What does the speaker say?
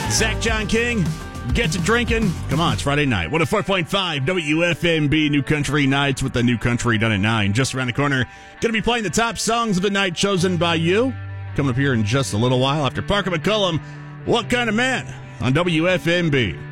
Zach John King, get to drinking. Come on, it's Friday night. 104.5 WFMB New Country Nights with the New Country done at 9. Just around the corner. Going to be playing the top songs of the night chosen by you. Coming up here in just a little while after Parker McCullum. What Kind of Man on WFMB.